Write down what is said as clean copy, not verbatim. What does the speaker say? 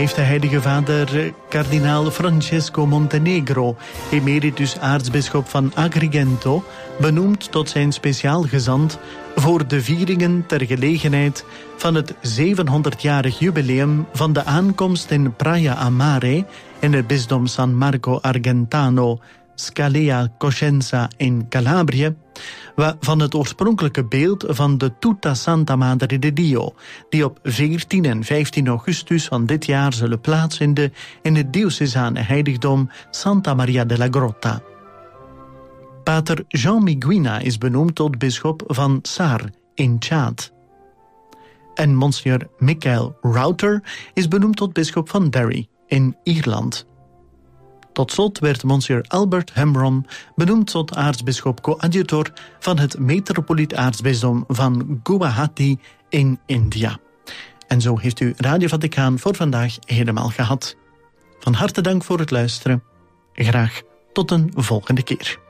heeft de heilige vader kardinaal Francesco Montenegro, emeritus aartsbisschop van Agrigento, benoemd tot zijn speciaal gezant voor de vieringen ter gelegenheid van het 700-jarig jubileum van de aankomst in Praia a Mare in het bisdom San Marco Argentano, Scalea Coscienza in Calabrië, van het oorspronkelijke beeld van de Tutta Santa Madre di Dio, die op 14 en 15 augustus van dit jaar zullen plaatsvinden in het diocesane heiligdom Santa Maria della Grotta. Pater Jean Miguina is benoemd tot bisschop van Sar in Tjaad. En Monsignor Michael Router is benoemd tot bisschop van Derry in Ierland. Tot slot werd Monsignor Albert Hemrom benoemd tot aartsbisschop coadjutor van het metropoliet-aartsbisdom van Guwahati in India. En zo heeft u Radio Vaticaan voor vandaag helemaal gehad. Van harte dank voor het luisteren. Graag tot een volgende keer.